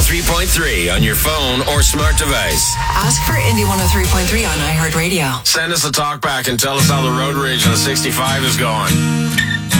103.3 on your phone or smart device. Ask for Indie 103.3 on iHeartRadio. Send us a talk back and tell us how the road rage on 65 is going.